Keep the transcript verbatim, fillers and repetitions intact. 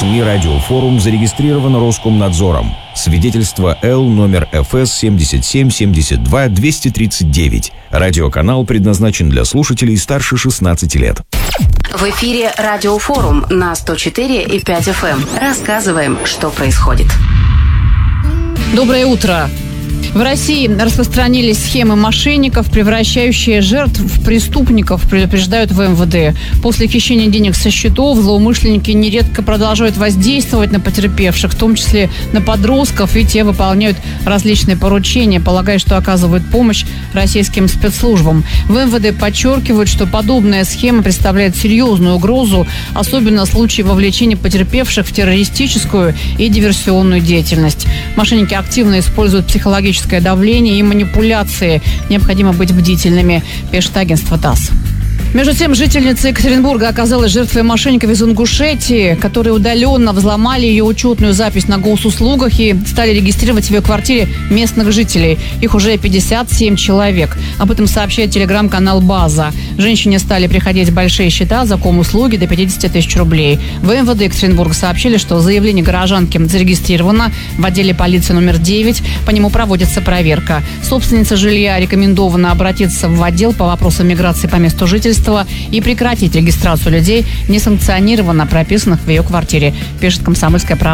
СМИ «Радиофорум» зарегистрировано Роскомнадзором. Свидетельство Л номер эф эс семьдесят семь семьдесят два двести тридцать девять. Радиоканал предназначен для слушателей старше шестнадцати лет. В эфире «Радиофорум» на сто четыре и пять эф эм. Рассказываем, что происходит. Доброе утро. В России распространились схемы мошенников, превращающие жертв в преступников, предупреждают в эм вэ дэ. После хищения денег со счетов злоумышленники нередко продолжают воздействовать на потерпевших, в том числе на подростков, и те выполняют различные поручения, полагая, что оказывают помощь российским спецслужбам. В эм вэ дэ подчеркивают, что подобная схема представляет серьезную угрозу, особенно в случае вовлечения потерпевших в террористическую и диверсионную деятельность. Мошенники активно используют психологическое давление и манипуляции. Необходимо быть бдительными, пишет агентство ТАСС. Между тем, жительница Екатеринбурга оказалась жертвой мошенников из Ингушетии, которые удаленно взломали ее учетную запись на госуслугах и стали регистрировать в ее квартире местных жителей. Их уже пятьдесят семь человек. Об этом сообщает телеграм-канал «База». Женщине стали приходить большие счета за комуслуги до пятьдесят тысяч рублей. В эм вэ дэ Екатеринбурга сообщили, что заявление горожанки зарегистрировано в отделе полиции номер девять. По нему проводится проверка. Собственница жилья рекомендовано обратиться в отдел по вопросам миграции по месту жительства и прекратить регистрацию людей, несанкционированно прописанных в ее квартире, пишет «Комсомольская правда».